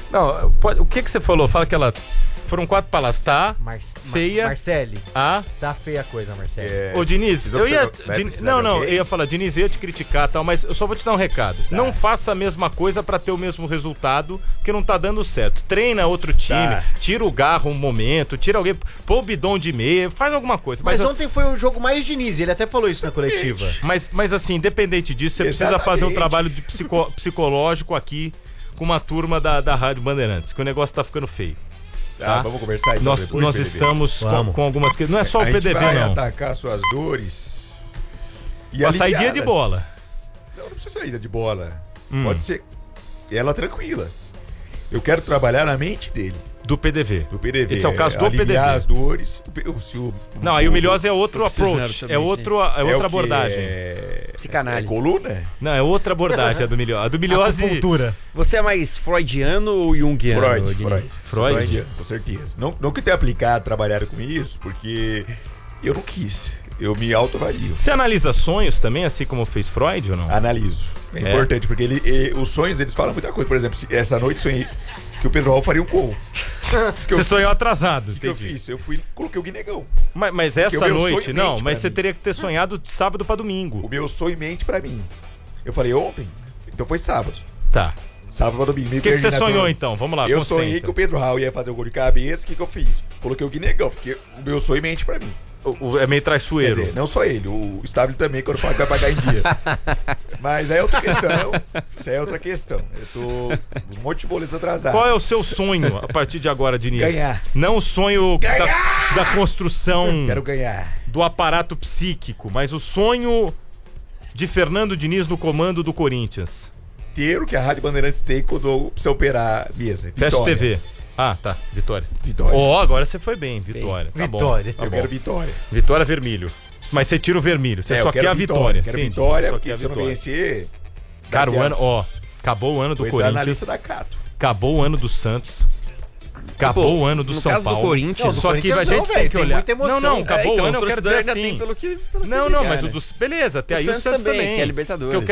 Não, o que você falou? Fala que ela... Foram 4 palavras, tá? Feia. Marcele. Ah? Tá feia a coisa, Marcele. Ô, Diniz, eu ia... eu ia falar, Diniz, eu ia te criticar e tal, mas eu só vou te dar um recado. Tá. Não faça a mesma coisa pra ter o mesmo resultado, que não tá dando certo. Treina outro time, tira o Garro um momento, tira alguém, pô o bidon de meia, faz alguma coisa. Mas ontem foi o jogo mais Diniz, ele até falou isso na coletiva. Mas assim, independente disso, você precisa fazer um trabalho de psicológico aqui com uma turma da Rádio Bandeirantes, que o negócio tá ficando feio. Tá? Vamos conversar então. Nós estamos com algumas questões. Não é só o PDV, vai não. Atacar suas dores. E uma saída de bola. Não precisa saída de bola. Pode ser ela tranquila. Eu quero trabalhar na mente dele. Do PDV. Esse é o caso do PDV. As dores. Não, aí o Milhosa é outro approach. É outra abordagem. Psicanálise. É coluna? Não, é outra abordagem a do Milhosa. A do Milhosa. Você é mais freudiano ou junguiano? Freud, com certeza. Não que tenha aplicado, trabalhado com isso, porque eu não quis. Eu me autoavalio. Você analisa sonhos também, assim como fez Freud ou não? Analiso. É importante, porque os sonhos, eles falam muita coisa. Por exemplo, essa noite sonhei que o Pedro Raul faria um gol. Você sonhou atrasado. O que eu fiz? Eu coloquei o Guinegão. Mas essa noite, não, mas você teria que ter sonhado de sábado pra domingo. O meu sonho mente pra mim. Eu falei ontem, então foi sábado. Tá. Sábado pra domingo. O que você sonhou então? Vamos lá, eu sonhei que o Pedro Raul ia fazer o gol de cabeça. O que eu fiz? Coloquei o Guinegão, porque o meu sonho mente pra mim. É meio traiçoeiro. Quer dizer, não só ele, o Stabile também, quando fala que vai pagar em dia. Mas aí é outra questão. Isso aí é outra questão. Eu tô um monte de boleto atrasado. Qual é o seu sonho a partir de agora, Diniz? Ganhar. Não o sonho da construção. Quero ganhar. Do aparato psíquico, mas o sonho de Fernando Diniz no comando do Corinthians. Ter o que a Rádio Bandeirantes tem quando precisa operar a mesa. Fast TV. Ah, tá. Vitória. Agora você foi bem. Vitória. Tá Vitória. Bom. Eu quero vitória. Vitória vermelho. Mas você tira o vermelho. Você só quer a vitória. Quero vitória, porque se eu não vencer... Cara, o ano... acabou o ano do Corinthians. Na lista da Cato. Acabou o ano do Santos. Acabou o ano do São Paulo. Do Corinthians. Só que a gente tem que olhar. Não, acabou o ano, eu quero dizer ainda assim. tem pelo que Não, mas o dos... Beleza, até aí o Santos também. Que é Libertadores.